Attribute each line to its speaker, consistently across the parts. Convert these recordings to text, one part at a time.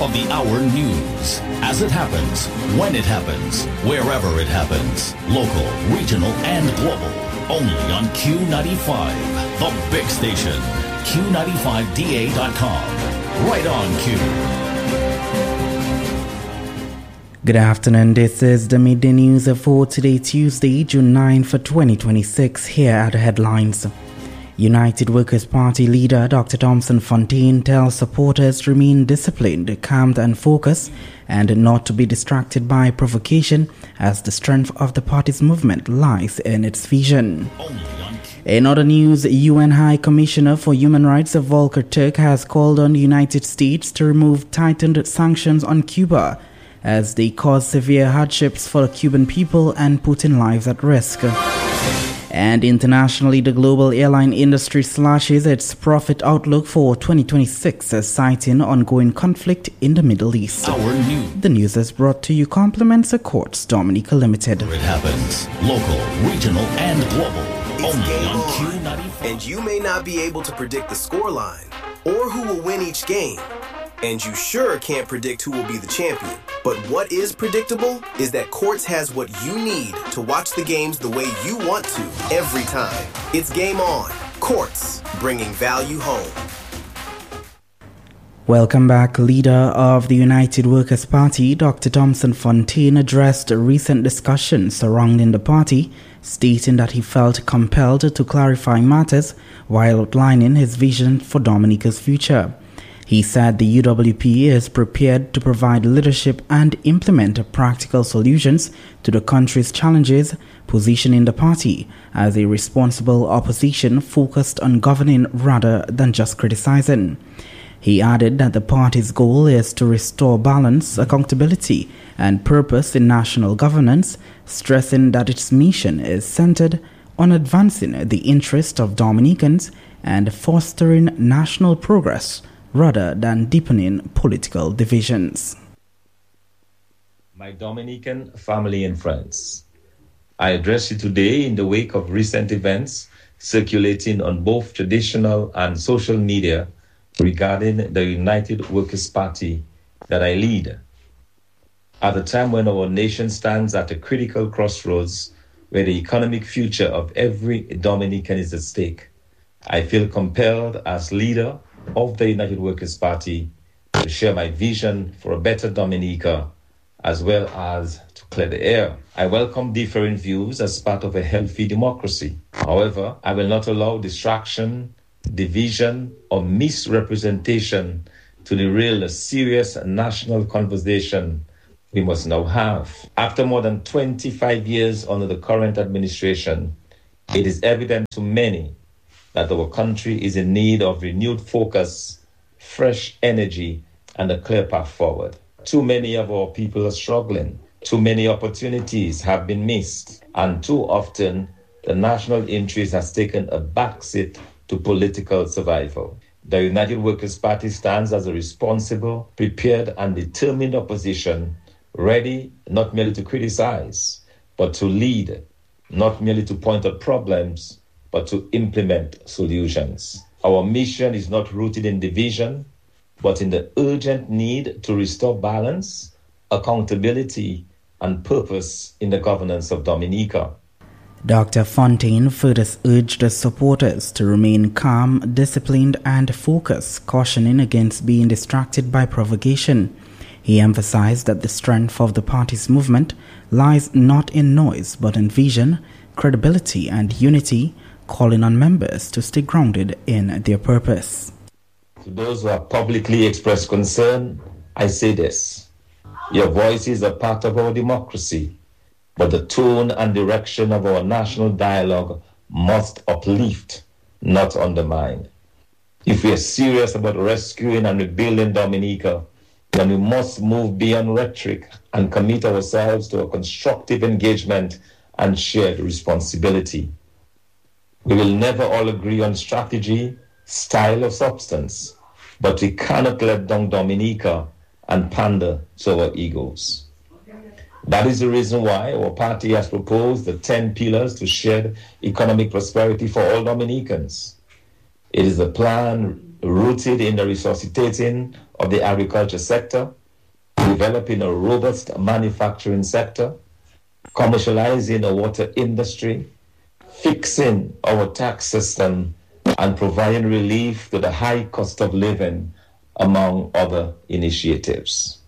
Speaker 1: of the hour news. As it happens, when it happens, wherever it happens. Local, regional, and global. Only on Q95, the big station. Q95DA.com. Right on Q.
Speaker 2: Good afternoon. This is the midday news for today, Tuesday, June 9 for 2026. Here are the headlines. United Workers' Party leader Dr. Thomson Fontaine tells supporters to remain disciplined, calm and focused, and not to be distracted by provocation, as the strength of the party's movement lies in its vision. In other news, UN High Commissioner for Human Rights Volker Turk has called on the United States to remove tightened sanctions on Cuba, as they cause severe hardships for the Cuban people and putting lives at risk. And internationally, the global airline industry slashes its profit outlook for 2026, citing ongoing conflict in the Middle East. The news is brought to you compliments of Quartz Dominica Limited.
Speaker 1: It happens. Local, regional, and global.
Speaker 3: It's
Speaker 1: Only
Speaker 3: game
Speaker 1: on
Speaker 3: on.
Speaker 1: Q95.
Speaker 3: And you may not be able to predict the scoreline or who will win each game. And you sure can't predict who will be the champion. But what is predictable is that Quartz has what you need to watch the games the way you want to every time. It's game on. Quartz, bringing value home.
Speaker 2: Welcome back. Leader of the United Workers' Party, Dr. Thomson Fontaine, addressed recent discussions surrounding the party, stating that he felt compelled to clarify matters while outlining his vision for Dominica's future. He said the UWP is prepared to provide leadership and implement practical solutions to the country's challenges, positioning the party as a responsible opposition focused on governing rather than just criticizing. He added that the party's goal is to restore balance, accountability, and purpose in national governance, stressing that its mission is centered on advancing the interest of Dominicans and fostering national progress rather than deepening political divisions.
Speaker 4: My Dominican family and friends, I address you today in the wake of recent events circulating on both traditional and social media regarding the United Workers' Party that I lead. At a time when our nation stands at a critical crossroads where the economic future of every Dominican is at stake, I feel compelled as leader of the United Workers' Party to share my vision for a better Dominica, as well as to clear the air. I welcome differing views as part of a healthy democracy. However, I will not allow distraction, division, or misrepresentation to derail the serious national conversation we must now have. After more than 25 years under the current administration, it is evident to many that our country is in need of renewed focus, fresh energy, and a clear path forward. Too many of our people are struggling. Too many opportunities have been missed. And too often, the national interest has taken a backseat to political survival. The United Workers' Party stands as a responsible, prepared, and determined opposition, ready not merely to criticize, but to lead, not merely to point out problems, but to implement solutions. Our mission is not rooted in division, but in the urgent need to restore balance, accountability, and purpose in the governance of Dominica.
Speaker 2: Dr. Fontaine further urged the supporters to remain calm, disciplined, and focused, cautioning against being distracted by provocation. He emphasized that the strength of the party's movement lies not in noise, but in vision, credibility, and unity, calling on members to stay grounded in their purpose.
Speaker 4: To those who have publicly expressed concern, I say this: your voices are part of our democracy, but the tone and direction of our national dialogue must uplift, not undermine. If we are serious about rescuing and rebuilding Dominica, then we must move beyond rhetoric and commit ourselves to a constructive engagement and shared responsibility. We will never all agree on strategy, style, or substance, but we cannot let down Dominica and pander to our egos. That is the reason why our party has proposed the 10 pillars to shared economic prosperity for all Dominicans. It is a plan rooted in the resuscitating of the agriculture sector, developing a robust manufacturing sector, commercializing the water industry, fixing our tax system, and providing relief to the high cost of living, among other initiatives.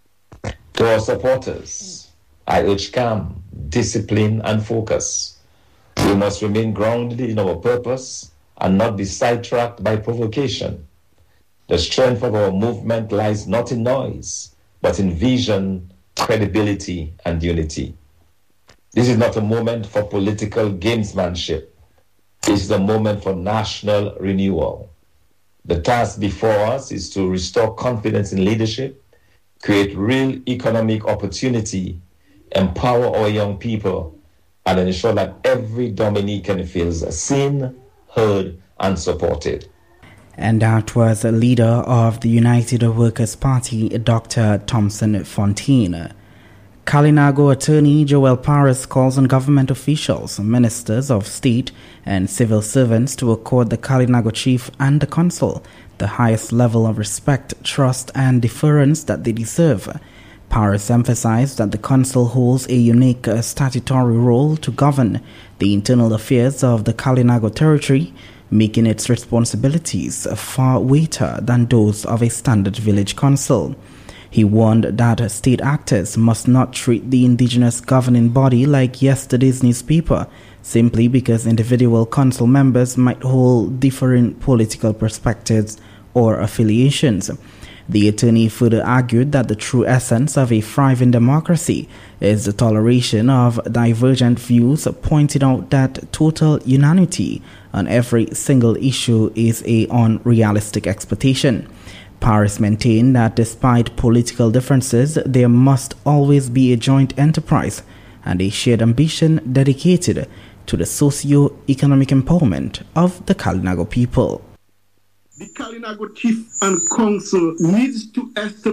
Speaker 4: To our supporters, I urge calm, discipline, and focus. We must remain grounded in our purpose and not be sidetracked by provocation. The strength of our movement lies not in noise, but in vision, credibility, and unity. This is not a moment for political gamesmanship. This is a moment for national renewal. The task before us is to restore confidence in leadership, create real economic opportunity, empower our young people, and ensure that every Dominican feels seen, heard, and supported.
Speaker 2: And that was the leader of the United Workers' Party, Dr. Thompson Fontaine. Kalinago attorney Joel Paris calls on government officials, ministers of state, and civil servants to accord the Kalinago chief and the consul the highest level of respect, trust, and deference that they deserve. Paris emphasized that the consul holds a unique statutory role to govern the internal affairs of the Kalinago territory, making its responsibilities far weightier than those of a standard village council. He warned that state actors must not treat the indigenous governing body like yesterday's newspaper, simply because individual council members might hold different political perspectives or affiliations. The attorney further argued that the true essence of a thriving democracy is the toleration of divergent views, pointing out that total unanimity on every single issue is an unrealistic expectation. Paris maintained that despite political differences, there must always be a joint enterprise and a shared ambition dedicated to the socio-economic empowerment of the Kalinago people.
Speaker 5: The Kalinago Chief and Council needs to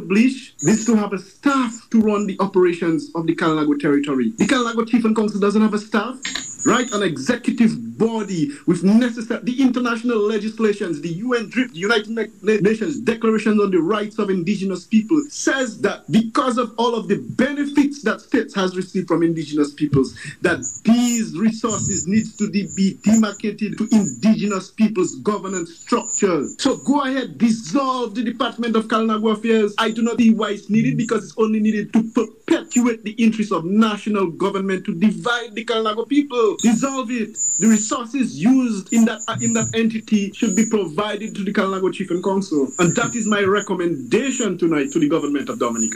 Speaker 5: have a staff to run the operations of the Kalinago territory. The Kalinago Chief and Council doesn't have a staff, right? An executive body with the international legislations, the UN DRIP, the United Nations Declaration on the Rights of Indigenous People, says that because of all of the benefits that states has received from indigenous peoples, that these resources needs to be demarcated to indigenous peoples' governance structures. So go ahead, dissolve the Department of Kalinago Affairs. I do not see why it's needed, because it's only needed to perpetuate the interests of national government to divide the Kalinago people. Dissolve it. The resources used in that entity should be provided to the Kalinago Chief and Council. And that is my recommendation tonight to the government of Dominica.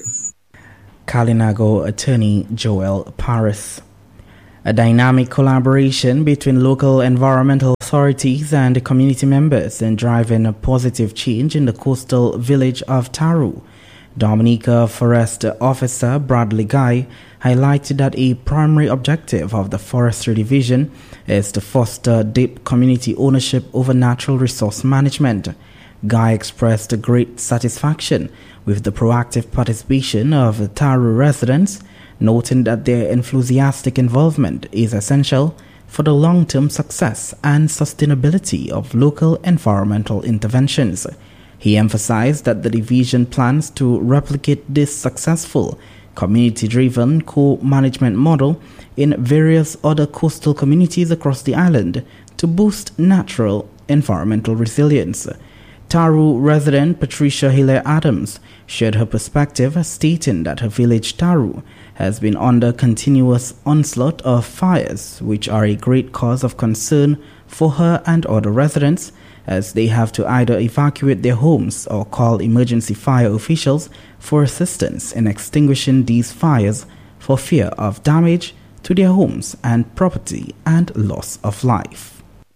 Speaker 2: Kalinago attorney Joel Paris. A dynamic collaboration between local environmental authorities and community members in driving a positive change in the coastal village of Taru. Dominica Forest Officer Bradley Guy highlighted that a primary objective of the Forestry Division is to foster deep community ownership over natural resource management. Guy expressed great satisfaction with the proactive participation of Taru residents, noting that their enthusiastic involvement is essential for the long-term success and sustainability of local environmental interventions. He emphasized that the division plans to replicate this successful community-driven co-management model in various other coastal communities across the island to boost natural environmental resilience. Taru resident Patricia Hilaire Adams shared her perspective, stating that her village Taru has been under continuous onslaught of fires, which are a great cause of concern for her and other residents, as they have to either evacuate their homes or call emergency fire officials for assistance in extinguishing these fires for fear of damage to their homes and property and loss of life.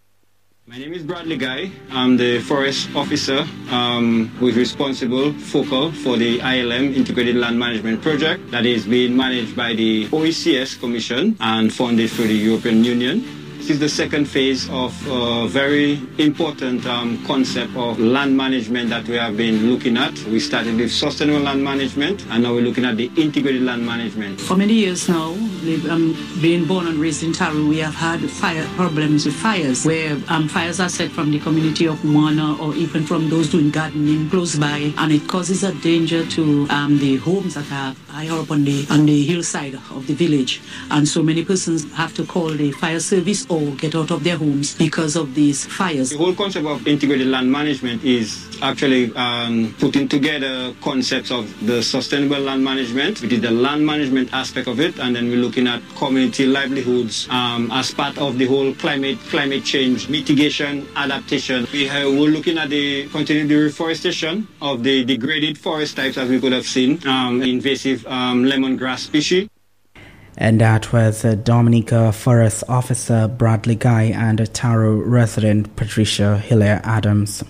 Speaker 6: My name is Bradley Guy. I'm the forest officer who is responsible, focal for the ILM Integrated Land Management Project that is being managed by the OECS Commission and funded through the European Union. This is the second phase of a very important concept of land management that we have been looking at. We started with sustainable land management, and now we're looking at the integrated land management.
Speaker 7: For many years now, being born and raised in Taro, we have had problems with fires, where fires are set from the community of Moana or even from those doing gardening close by, and it causes a danger to the homes that are higher up on the hillside of the village. And so many persons have to call the fire service or get out of their homes because of these fires.
Speaker 6: The whole concept of integrated land management is actually putting together concepts of the sustainable land management, which is the land management aspect of it, and then we're looking at community livelihoods as part of the whole climate change mitigation adaptation. We're looking at the continued reforestation of the degraded forest types, as we could have seen, invasive lemongrass species.
Speaker 2: And that was Dominica Forest Officer Bradley Guy and Taro resident Patricia Hilaire Adams.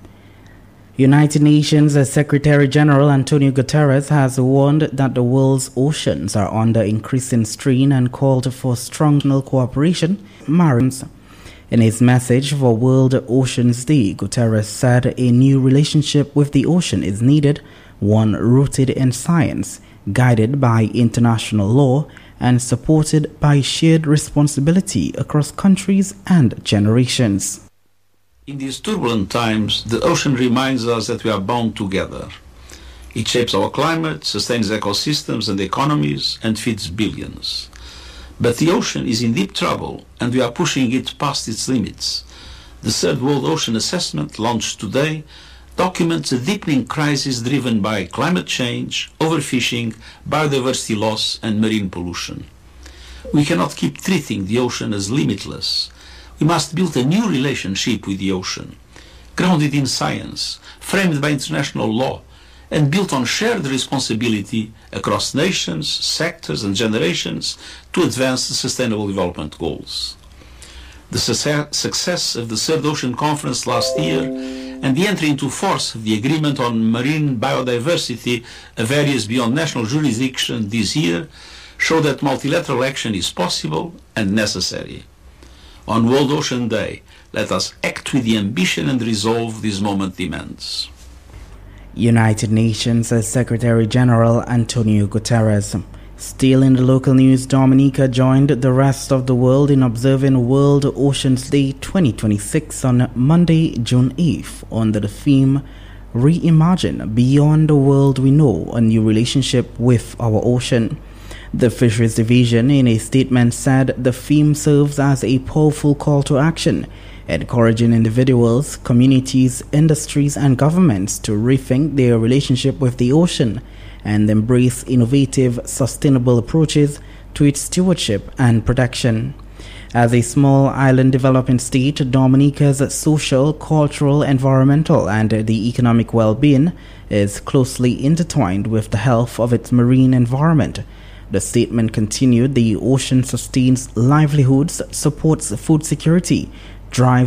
Speaker 2: United Nations Secretary General Antonio Guterres has warned that the world's oceans are under increasing strain and called for strong international cooperation. Marines. In his message for World Oceans Day, Guterres said a new relationship with the ocean is needed, one rooted in science, guided by international law, and supported by shared responsibility across countries and generations.
Speaker 8: In these turbulent times, the ocean reminds us that we are bound together. It shapes our climate, sustains ecosystems and economies, and feeds billions. But the ocean is in deep trouble, and we are pushing it past its limits. The Third World Ocean Assessment, launched today, documents a deepening crisis driven by climate change, overfishing, biodiversity loss, and marine pollution. We cannot keep treating the ocean as limitless. We must build a new relationship with the ocean, grounded in science, framed by international law, and built on shared responsibility across nations, sectors, and generations to advance the Sustainable Development Goals. The success of the Third Ocean Conference last year and the entry into force of the Agreement on Marine Biodiversity of Areas Beyond National Jurisdiction this year show that multilateral action is possible and necessary. On World Ocean Day, let us act with the ambition and resolve this moment demands.
Speaker 2: United Nations Secretary General Antonio Guterres. Still in the local news, Dominica joined the rest of the world in observing World Oceans Day 2026 on Monday, June 8th, under the theme Reimagine Beyond the World We Know, a New Relationship with Our Ocean. The Fisheries Division in a statement said the theme serves as a powerful call to action, encouraging individuals, communities, industries, and governments to rethink their relationship with the ocean and embrace innovative, sustainable approaches to its stewardship and protection. As a small island developing state, Dominica's social, cultural, environmental, and the economic well-being is closely intertwined with the health of its marine environment. The statement continued, the ocean sustains livelihoods, supports food security, drives